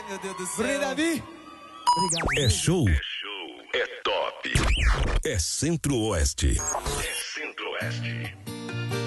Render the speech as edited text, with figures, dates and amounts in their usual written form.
meu Deus do céu. Bruno e Davi. Obrigado. É show. É top. É Centro-Oeste. É Centro-Oeste.